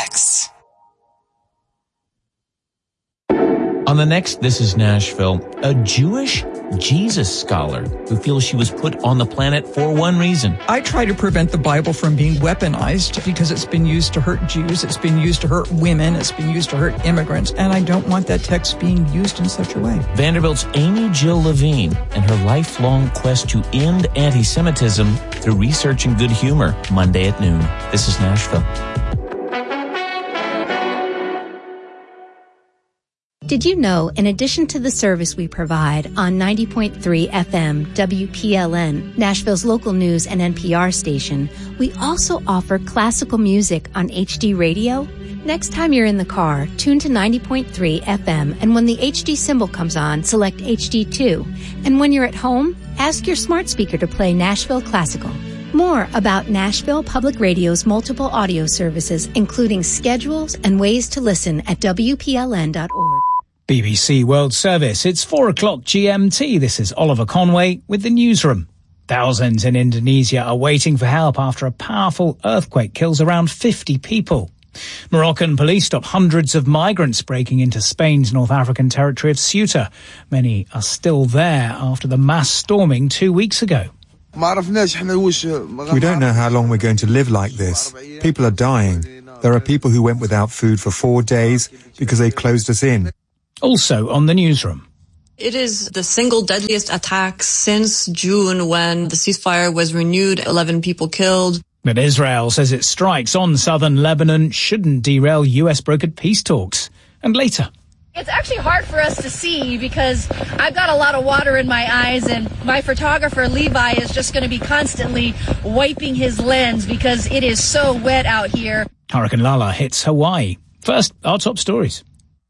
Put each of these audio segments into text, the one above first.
next. On the next This Is Nashville, a Jewish Jesus scholar who feels she was put on the planet for one reason. I try to prevent the Bible from being weaponized because it's been used to hurt Jews, it's been used to hurt women, it's been used to hurt immigrants, and I don't want that text being used in such a way. Vanderbilt's Amy Jill Levine and her lifelong quest to end anti-Semitism through research and good humor, Monday at noon. This is Nashville. Did you know, in addition to the service we provide on 90.3 FM WPLN, Nashville's local news and NPR station, we also offer classical music on HD radio? Next time you're in the car, tune to 90.3 FM, and when the HD symbol comes on, select HD2. And when you're at home, ask your smart speaker to play Nashville Classical. More about Nashville Public Radio's multiple audio services, including schedules and ways to listen at WPLN.org. BBC World Service. It's 4 o'clock GMT. This is Oliver Conway with the newsroom. Thousands in Indonesia are waiting for help after a powerful earthquake kills around 50 people. Moroccan police stop hundreds of migrants breaking into Spain's North African territory of Ceuta. Many are still there after the mass storming 2 weeks ago. We don't know how long we're going to live like this. People are dying. There are people who went without food for 4 days because they closed us in. Also on the newsroom. It is the single deadliest attack since June when the ceasefire was renewed, 11 people killed. But Israel says its strikes on southern Lebanon shouldn't derail US-brokered peace talks. And later. It's actually hard for us to see because I've got a lot of water in my eyes and my photographer Levi is just going to be constantly wiping his lens because it is so wet out here. Hurricane Lala hits Hawaii. First, our top stories.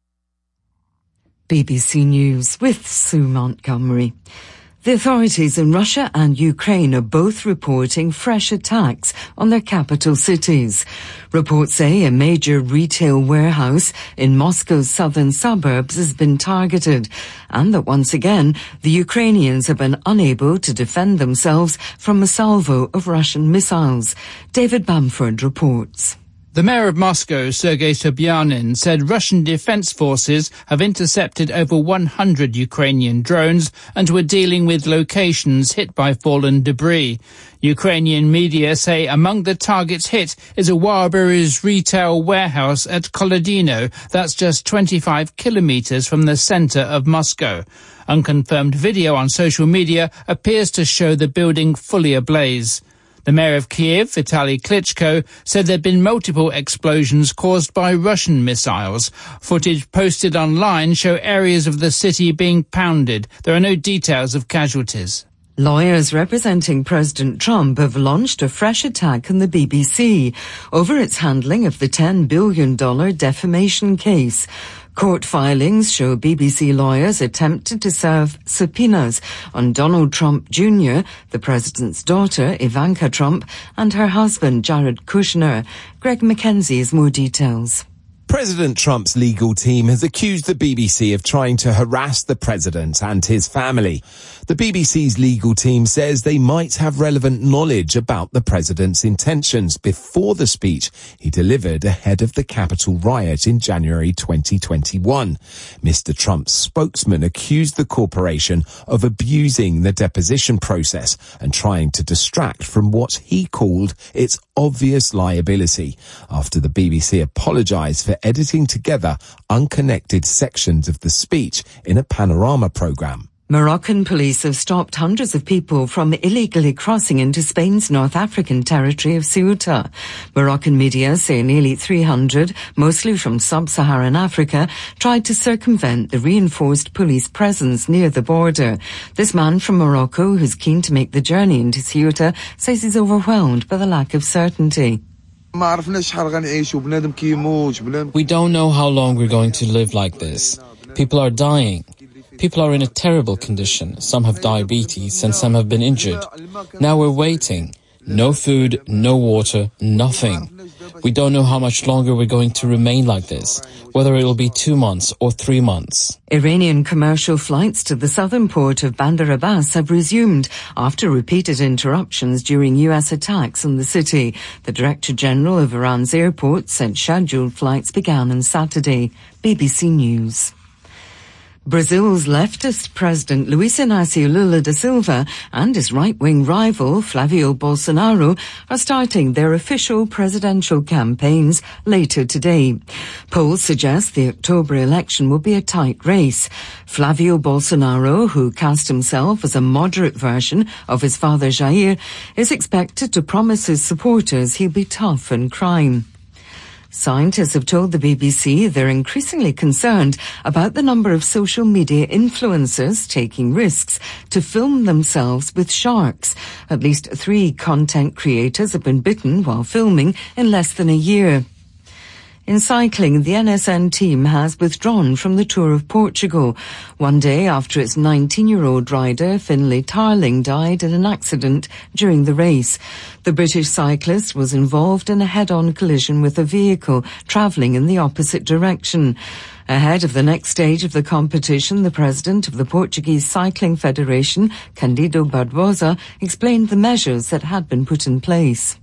BBC News with Sue Montgomery. The authorities in Russia and Ukraine are both reporting fresh attacks on their capital cities. Reports say a major retail warehouse in Moscow's southern suburbs has been targeted, and that once again, the Ukrainians have been unable to defend themselves from a salvo of Russian missiles. David Bamford reports. The mayor of Moscow, Sergei Sobyanin, said Russian defense forces have intercepted over 100 Ukrainian drones and were dealing with locations hit by fallen debris. Ukrainian media say among the targets hit is a Wildberries retail warehouse at Kolodino, that's just 25 kilometers from the center of Moscow. Unconfirmed video on social media appears to show the building fully ablaze. The mayor of Kiev, Vitaly Klitschko, said there had been multiple explosions caused by Russian missiles. Footage posted online show areas of the city being pounded. There are no details of casualties. Lawyers representing President Trump have launched a fresh attack on the BBC over its handling of the $10 billion defamation case. Court filings show BBC lawyers attempted to serve subpoenas on Donald Trump Jr., the president's daughter, Ivanka Trump, and her husband, Jared Kushner. Greg McKenzie has more details. President Trump's legal team has accused the BBC of trying to harass the president and his family. The BBC's legal team says they might have relevant knowledge about the president's intentions before the speech he delivered ahead of the Capitol riot in January 2021. Mr. Trump's spokesman accused the corporation of abusing the deposition process and trying to distract from what he called its obvious liability after the BBC apologized for editing together unconnected sections of the speech in a panorama program. Moroccan police have stopped hundreds of people from illegally crossing into Spain's North African territory of Ceuta. Moroccan media say nearly 300, mostly from sub-Saharan Africa, tried to circumvent the reinforced police presence near the border. This man from Morocco, who's keen to make the journey into Ceuta, says he's overwhelmed by the lack of certainty. We don't know how long we're going to live like this. People are dying. People are in a terrible condition. Some have diabetes and some have been injured. Now we're waiting. No food, no water, nothing. We don't know how much longer we're going to remain like this, whether it will be 2 months or 3 months. Iranian commercial flights to the southern port of Bandar Abbas have resumed after repeated interruptions during U.S. attacks on the city. The Director General of Iran's airport said scheduled flights began on Saturday. BBC News. Brazil's leftist president Luiz Inácio Lula da Silva and his right-wing rival Flávio Bolsonaro are starting their official presidential campaigns later today. Polls suggest the October election will be a tight race. Flávio Bolsonaro, who cast himself as a moderate version of his father Jair, is expected to promise his supporters he'll be tough on crime. Scientists have told the BBC they're increasingly concerned about the number of social media influencers taking risks to film themselves with sharks. At least 3 content creators have been bitten while filming in less than a year. In cycling, the NSN team has withdrawn from the Tour of Portugal, one day after its 19-year-old rider Finlay Tarling died in an accident during the race. The British cyclist was involved in a head-on collision with a vehicle travelling in the opposite direction. Ahead of the next stage of the competition, the president of the Portuguese Cycling Federation, Candido Barbosa, explained the measures that had been put in place.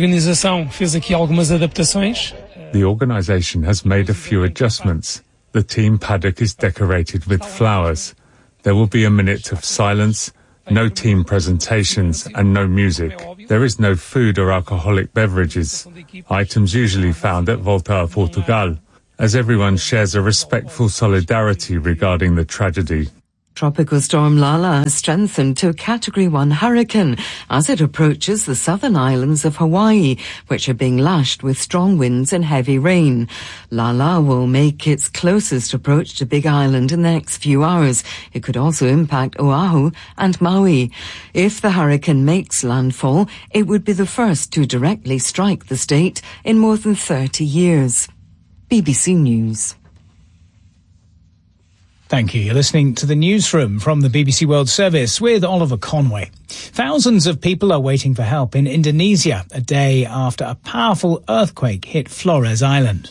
The organisation has made a few adjustments. The team paddock is decorated with flowers. There will be a minute of silence, no team presentations and no music. There is no food or alcoholic beverages, items usually found at Volta a Portugal, as everyone shares a respectful solidarity regarding the tragedy. Tropical storm Lala has strengthened to a Category 1 hurricane as it approaches the southern islands of Hawaii, which are being lashed with strong winds and heavy rain. Lala will make its closest approach to Big Island in the next few hours. It could also impact Oahu and Maui. If the hurricane makes landfall, it would be the first to directly strike the state in more than 30 years. BBC News. Thank you. You're listening to the newsroom from the BBC World Service with Oliver Conway. Thousands of people are waiting for help in Indonesia a day after a powerful earthquake hit Flores Island.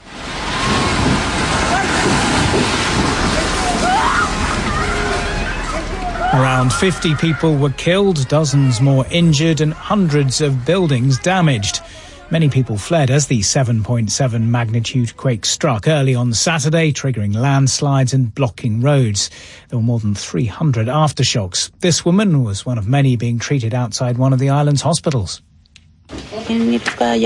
Around 50 people were killed, dozens more injured, and hundreds of buildings damaged. Many people fled as the 7.7 magnitude quake struck early on Saturday, triggering landslides and blocking roads. There were more than 300 aftershocks. This woman was one of many being treated outside one of the island's hospitals. The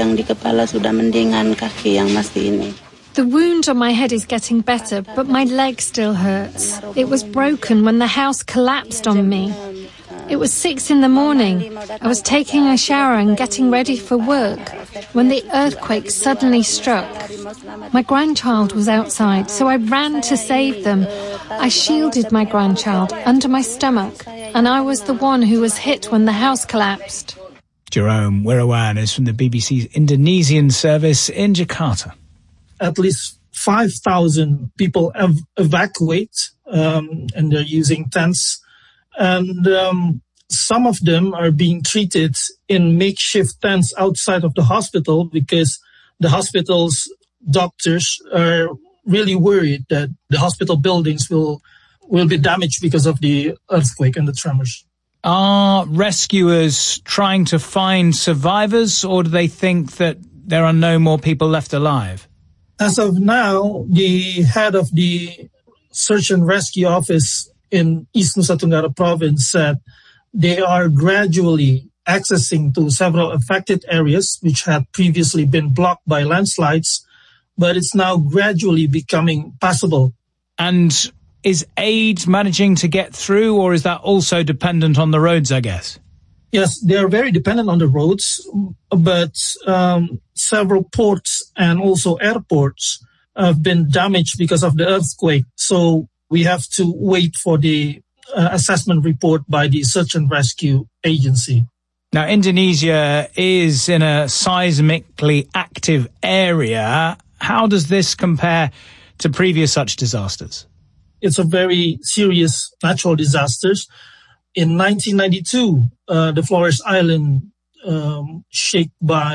wound on my head is getting better, but my leg still hurts. It was broken when the house collapsed on me. It was 6 a.m. I was taking a shower and getting ready for work when the earthquake suddenly struck. My grandchild was outside, so I ran to save them. I shielded my grandchild under my stomach, and I was the one who was hit when the house collapsed. Jerome Wirawan is from the BBC's Indonesian service in Jakarta. At least 5,000 people evacuate, and they're using tents. And some of them are being treated in makeshift tents outside of the hospital because the hospital's doctors are really worried that the hospital buildings will be damaged because of the earthquake and the tremors. Are rescuers trying to find survivors, or do they think that there are no more people left alive? As of now, the head of the Search and Rescue Office in East Nusa Tenggara Province said they are gradually accessing to several affected areas which had previously been blocked by landslides, but it's now gradually becoming possible. And is aid managing to get through, or is that also dependent on the roads, I guess? Yes, they are very dependent on the roads, but several ports and also airports have been damaged because of the earthquake. So we have to wait for the assessment report by the Search and Rescue Agency. Now, Indonesia is in a seismically active area. How does this compare to previous such disasters? It's a very serious natural disasters. In 1992, the Flores Island shook by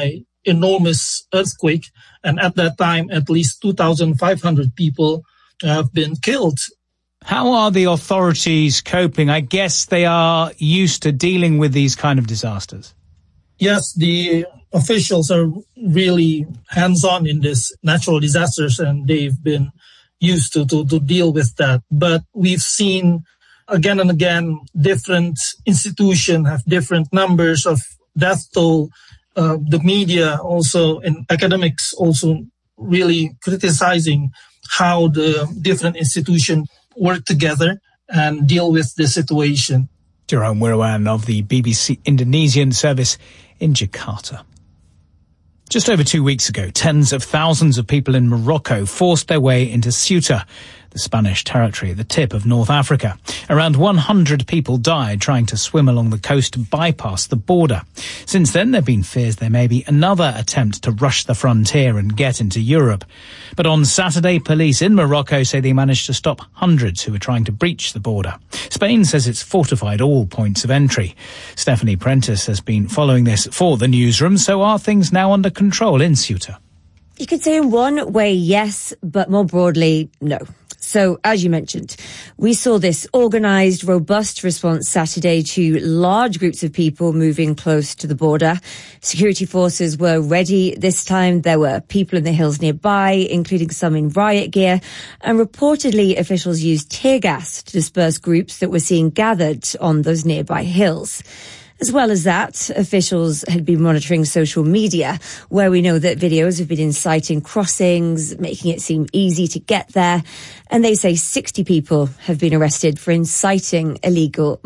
enormous earthquake. And at that time, at least 2,500 people have been killed. How are the authorities coping? I guess they are used to dealing with these kind of disasters. Yes, the officials are really hands-on in this natural disasters, and they've been used to deal with that. But we've seen again and again, different institutions have different numbers of death toll. The media also and academics also really criticizing how the different institutions work together and deal with the situation. Jerome Wirawan of the BBC Indonesian service in Jakarta. Just over 2 weeks ago, tens of thousands of people in Morocco forced their way into Ceuta, the Spanish territory at the tip of North Africa. Around 100 people died trying to swim along the coast to bypass the border. Since then, there have been fears there may be another attempt to rush the frontier and get into Europe. But on Saturday, police in Morocco say they managed to stop hundreds who were trying to breach the border. Spain says it's fortified all points of entry. Stephanie Prentice has been following this for the newsroom. So are things now under control in Ceuta? You could say in one way, yes, but more broadly, no. So, as you mentioned, we saw this organised, robust response Saturday to large groups of people moving close to the border. Security forces were ready this time. There were people in the hills nearby, including some in riot gear. And reportedly, officials used tear gas to disperse groups that were seen gathered on those nearby hills. As well as that, officials had been monitoring social media, where we know that videos have been inciting crossings, making it seem easy to get there. And they say 60 people have been arrested for inciting illegal